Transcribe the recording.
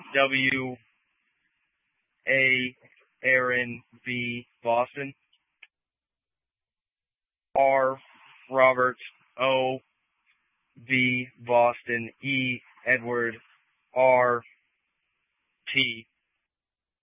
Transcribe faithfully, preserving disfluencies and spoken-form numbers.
W, A, Aaron, B, Boston. R, Robert, O, V, Boston, E, Edward, R, T,